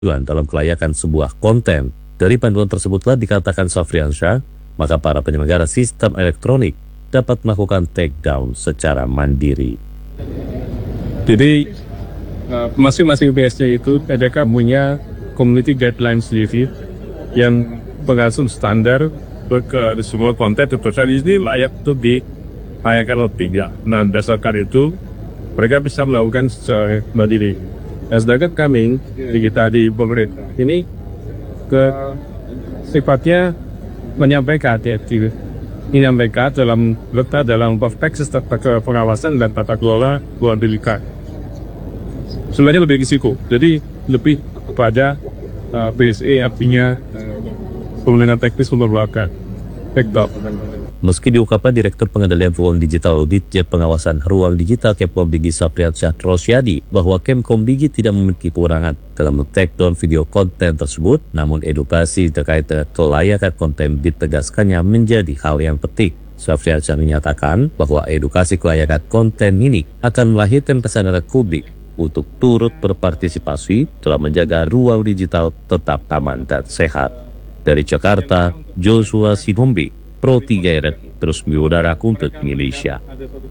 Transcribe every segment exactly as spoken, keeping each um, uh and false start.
dalam kelayakan sebuah konten. Dari panduan tersebut telah dikatakan Safriansyah, maka para penyelenggara sistem elektronik dapat melakukan takedown secara mandiri. Jadi uh, masing-masing P S C itu P D K punya community guidelines sendiri yang pengasuh standar ke semua konten terpesan ini layak untuk ditayangkan atau tidak. Nah, berdasarkan itu mereka bisa melakukan secara mandiri. Nah, sedangkan kami di kita di pemerintah ini ke sifatnya menyampaikan hati-hati, menyampaikan dalam letak dalam perspektif tata pengawasan dan tata kelola luar delik. Sebenarnya lebih risiko, jadi lebih kepada uh, P S E artinya uh, pemulihan teknis untuk melakukan backup. Meski diungkapkan Direktur Pengendalian Ruang Digital Ditjen Pengawasan Ruang Digital Kemkomdigi Safriansyah Rosyadi bahwa Kemkomdigi tidak memiliki kewenangan dalam men-takedown video konten tersebut, namun edukasi terkait dengan kelayakan konten ditegaskannya menjadi hal yang penting. Safriansyah menyatakan bahwa edukasi kelayakan konten ini akan melahirkan kesadaran publik untuk turut berpartisipasi dalam menjaga ruang digital tetap aman dan sehat. Dari Jakarta, Joshua Sinombi, Pro tiga R T, terus mengudara untuk Indonesia.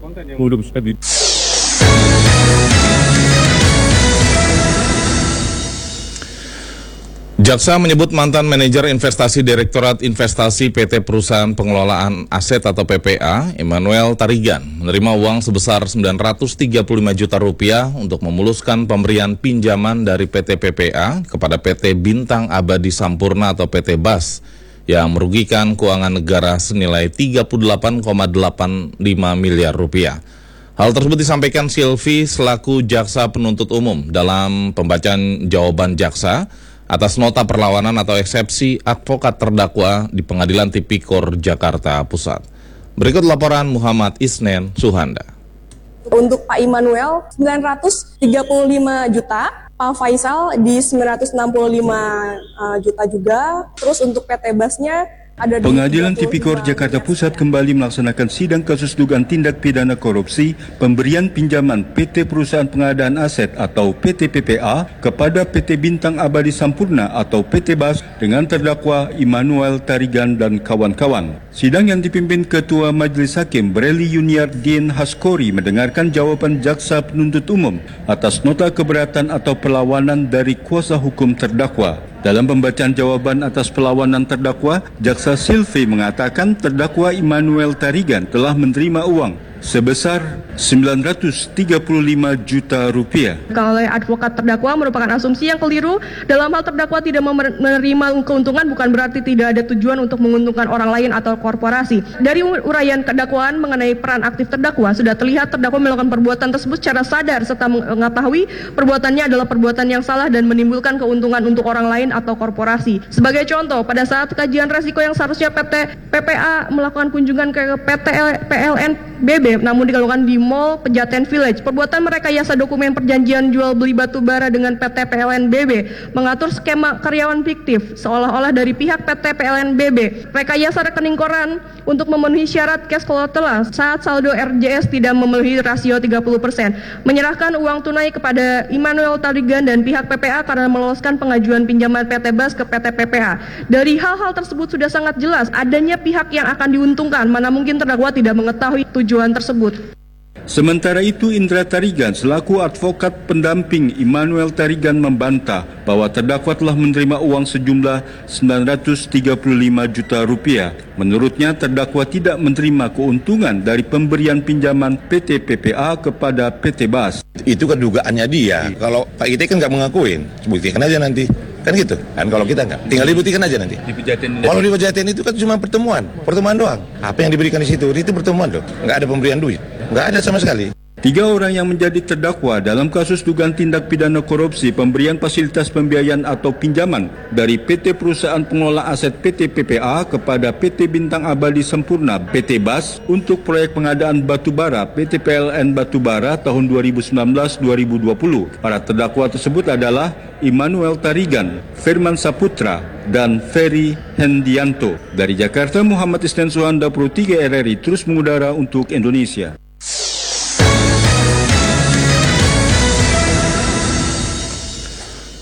Jaksa menyebut mantan manajer investasi Direktorat Investasi P T Perusahaan Pengelolaan Aset atau P P A, Immanuel Tarigan, menerima uang sebesar sembilan ratus tiga puluh lima juta rupiah untuk memuluskan pemberian pinjaman dari P T P P A kepada P T Bintang Abadi Sampurna atau P T B A S yang merugikan keuangan negara senilai tiga puluh delapan koma delapan lima miliar rupiah. Hal tersebut disampaikan Silvi selaku jaksa penuntut umum dalam pembacaan jawaban jaksa atas nota perlawanan atau eksepsi advokat terdakwa di Pengadilan Tipikor Jakarta Pusat. Berikut laporan Muhammad Isnen Suhanda. Untuk Pak Immanuel sembilan ratus tiga puluh lima juta, Pak Faisal di sembilan ratus enam puluh lima juta juga. Terus untuk P T B A S-nya ada di Pengadilan Tipikor Jakarta Pusat kembali melaksanakan sidang kasus dugaan tindak pidana korupsi pemberian pinjaman P T Perusahaan Pengadaan Aset atau P T P P A kepada P T Bintang Abadi Sampurna atau P T B A S dengan terdakwa Immanuel Tarigan dan kawan-kawan. Sidang yang dipimpin Ketua Majelis Hakim Breli Yuniardin Haskori mendengarkan jawaban jaksa penuntut umum atas nota keberatan atau perlawanan dari kuasa hukum terdakwa. Dalam pembacaan jawaban atas perlawanan terdakwa, jaksa Silvi mengatakan terdakwa Immanuel Tarigan telah menerima uang sebesar sembilan ratus tiga puluh lima juta rupiah. Oleh advokat terdakwa merupakan asumsi yang keliru. Dalam hal terdakwa tidak menerima keuntungan bukan berarti tidak ada tujuan untuk menguntungkan orang lain atau korporasi. Dari uraian dakwaan mengenai peran aktif terdakwa, sudah terlihat terdakwa melakukan perbuatan tersebut secara sadar serta mengetahui perbuatannya adalah perbuatan yang salah dan menimbulkan keuntungan untuk orang lain atau korporasi. Sebagai contoh, pada saat kajian resiko yang seharusnya P T P P A melakukan kunjungan ke P T P L N B B namun dilakukan di Mall Pejaten Village. Perbuatan merekayasa dokumen perjanjian jual beli batu bara dengan P T P L N B B, mengatur skema karyawan fiktif seolah-olah dari pihak P T P L N B B, rekayasa rekening koran untuk memenuhi syarat cash collateral saat saldo R J S tidak memenuhi rasio tiga puluh persen, menyerahkan uang tunai kepada Immanuel Tarigan dan pihak P P A karena meloloskan pengajuan pinjaman P T B A S ke P T P P A. Dari hal-hal tersebut sudah sangat jelas adanya pihak yang akan diuntungkan, mana mungkin terdakwa tidak mengetahui tujuan tersebut. Sementara itu, Indra Tarigan selaku advokat pendamping Immanuel Tarigan membantah bahwa terdakwa telah menerima uang sejumlah sembilan ratus tiga puluh lima juta rupiah. Menurutnya, terdakwa tidak menerima keuntungan dari pemberian pinjaman P T P P A kepada P T B A S. Itu kan dugaannya dia. Kalau Pak Ite kan nggak mengakuin, buktikan aja nanti. Kan gitu, kan kalau kita nggak, tinggal dibuktikan aja nanti. Di Pejaten. Kalau di Pejaten itu kan cuma pertemuan, pertemuan doang. Apa yang diberikan di situ, itu pertemuan loh, nggak ada pemberian duit, nggak ada sama sekali. Tiga orang yang menjadi terdakwa dalam kasus dugaan tindak pidana korupsi pemberian fasilitas pembiayaan atau pinjaman dari P T Perusahaan Pengelola Aset P T P P A kepada P T Bintang Abadi Sampurna P T B A S untuk proyek pengadaan batubara P T P L N Batubara tahun dua ribu sembilan belas dua ribu dua puluh. Para terdakwa tersebut adalah Immanuel Tarigan, Firman Saputra, dan Ferry Hendianto. Dari Jakarta, Muhammad Isnen Suhanda, Pro tiga R R I, terus mengudara untuk Indonesia.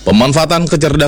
Pemanfaatan kecerdasan